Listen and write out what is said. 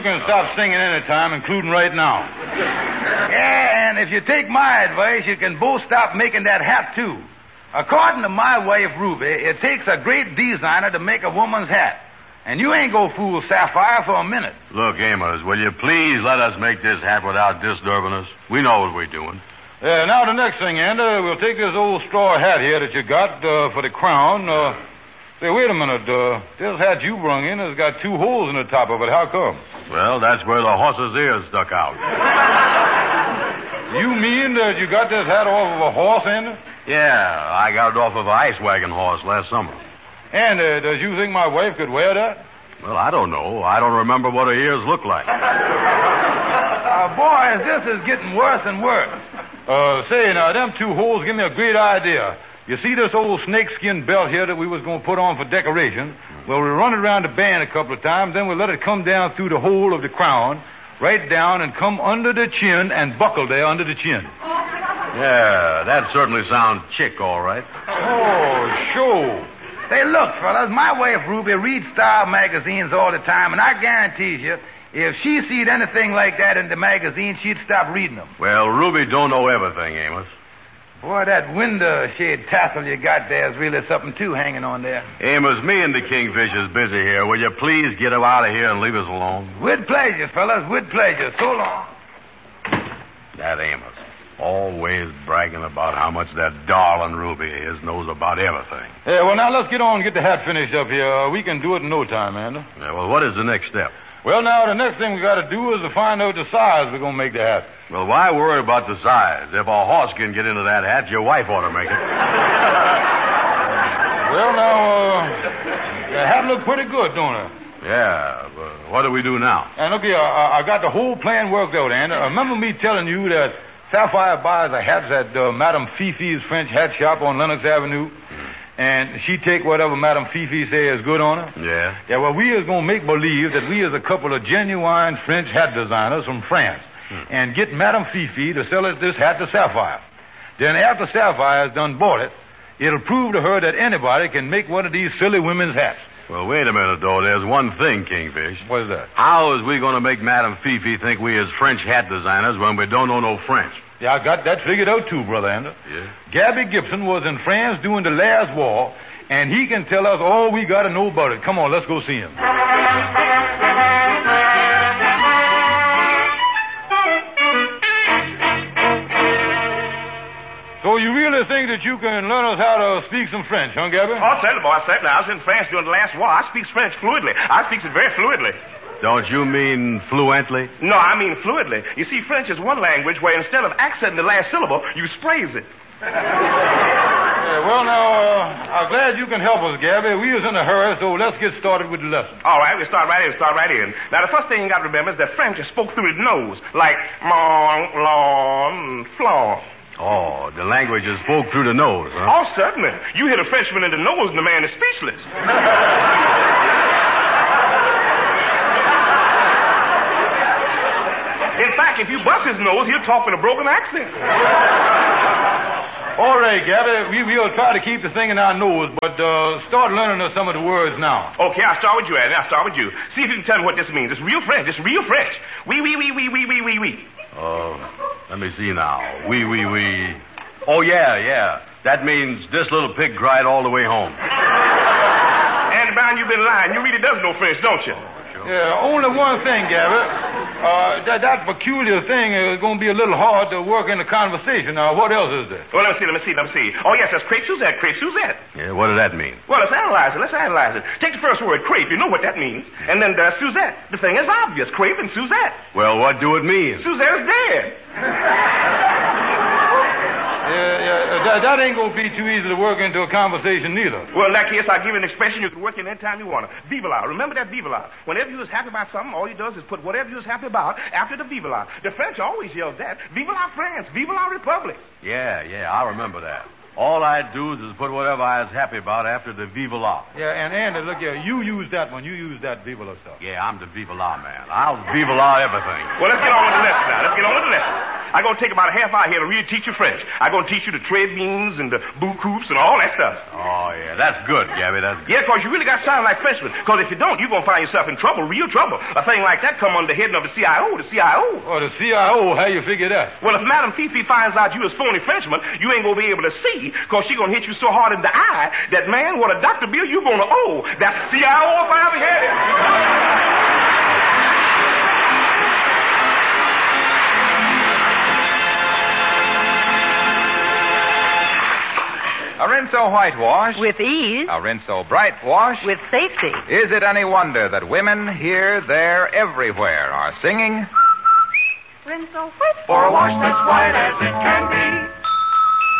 you can stop singing any time, including right now. Yeah, and if you take my advice, you can both stop making that hat, too. According to my wife, Ruby, it takes a great designer to make a woman's hat. And you ain't go fool Sapphire for a minute. Look, Amos, will you please let us make this hat without disturbing us? We know what we're doing. Yeah, now the next thing, Andy, we'll take this old straw hat here that you got for the crown. Say, wait a minute. This hat you brung in has got 2 holes in the top of it. How come? Well, that's where the horse's ears stuck out. You mean that you got this hat off of a horse, Andy? Yeah, I got it off of an ice wagon horse last summer. And does you think my wife could wear that? Well, I don't know. I don't remember what her ears look like. Boys, this is getting worse and worse. Say, now, them 2 holes give me a great idea. You see this old snakeskin belt here that we was going to put on for decoration? Well, we run it around the band a couple of times, then we let it come down through the hole of the crown, right down and come under the chin and buckle there under the chin. Yeah, that certainly sounds chic, all right. Oh, sure. Say, look, fellas, my wife Ruby reads style magazines all the time, and I guarantee you, if she seed anything like that in the magazine, she'd stop reading them. Well, Ruby don't know everything, Amos. Boy, that window shade tassel you got there is really something, too, hanging on there. Amos, me and the Kingfisher's busy here. Will you please get him out of here and leave us alone? With pleasure, fellas, with pleasure. So long. That Amos. Always bragging about how much that darling Ruby knows about everything. Yeah, well, now let's get on and get the hat finished up here. We can do it in no time, Andy. Yeah, well, what is the next step? Well, now, the next thing we got to do is to find out the size we're going to make the hat. Well, why worry about the size? If a horse can get into that hat, your wife ought to make it. Well, now, the hat look pretty good, don't it? Yeah, but what do we do now? And look here, I got the whole plan worked out, Andy. Remember me telling you that Sapphire buys the hats at Madame Fifi's French hat shop on Lenox Avenue? And she take whatever Madame Fifi say is good on her? Yeah. Yeah, well, we is going to make believe that we is a couple of genuine French hat designers from France and get Madame Fifi to sell us this hat to Sapphire. Then after Sapphire has done bought it, it'll prove to her that anybody can make one of these silly women's hats. Well, wait a minute, though. There's one thing, Kingfish. What is that? How is we going to make Madame Fifi think we is French hat designers when we don't know no French? Yeah, I got that figured out, too, Brother Andrew. Yeah? Gabby Gibson was in France during the last war, and he can tell us all we got to know about it. Come on, let's go see him. So you really think that you can learn us how to speak some French, huh, Gabby? Oh, certainly, boy, certainly. I was in France during the last war. I speak French fluently. I speak it very fluently. Don't you mean fluently? No, I mean fluently. You see, French is one language where instead of accenting the last syllable, you sprays it. Yeah, well, now, I'm glad you can help us, Gabby. We was in a hurry, so let's get started with the lesson. All right, we'll start right in. Now, the first thing you got to remember is that French is spoke through the nose, like long, long, flaw. Oh, the language is spoke through the nose, huh? Oh, certainly. You hit a Frenchman in the nose and the man is speechless. In fact, if you bust his nose, he'll talk with a broken accent. All right, Gabby, we'll try to keep the thing in our nose, but start learning us some of the words now. Okay, I'll start with you, Andy. I'll start with you. See if you can tell me what this means. It's real French. Oui. Let me see now. Oui. Oh, yeah. That means this little pig cried all the way home. Andy Brown, you've been lying. You really does know French, don't you? Yeah, only one thing, Gabby. That peculiar thing is going to be a little hard to work in the conversation. Now, what else is there? Well, let me see. Oh, yes, that's crepe Suzette. Yeah, what does that mean? Well, let's analyze it. Take the first word, crepe. You know what that means. And then Suzette. The thing is obvious. Crepe and Suzette. Well, what do it mean? Suzette's dead. That ain't going to be too easy to work into a conversation neither. Well, in that case, I'll give you an expression you can work in anytime you want to. Vive la. Remember that vive la. Whenever you is happy about something, all you does is put whatever you is happy about after the vive la. The French always yells that. Vive la France. Vive la Republic. Yeah, I remember that. All I do is put whatever I was happy about after the vive la. Yeah, and Andy, look here, you use that one. You use that vive la stuff. Yeah, I'm the vive la man. I'll vive la everything. Well, let's get on with the lesson now. I'm going to take about a half hour here to really teach you French. I'm going to teach you the trade beans and the beaucoup and all that stuff. Oh, yeah, that's good, Gabby, that's good. Yeah, because you really got to sound like Frenchman. Because if you don't, you're going to find yourself in trouble, real trouble. A thing like that come under the heading of the CIO, the CIO. Oh, the CIO, how you figure that? Well, if Madame Fifi finds out you was phony Frenchman, you ain't going to be able to see, because she going to hit you so hard in the eye that, man, what a doctor bill you going to owe. That's the CIO if I ever had it. A Rinso whitewash. With ease. A Rinso bright wash. With safety. Is it any wonder that women here, there, everywhere are singing? Rinso white. For a wash that's white as it can be.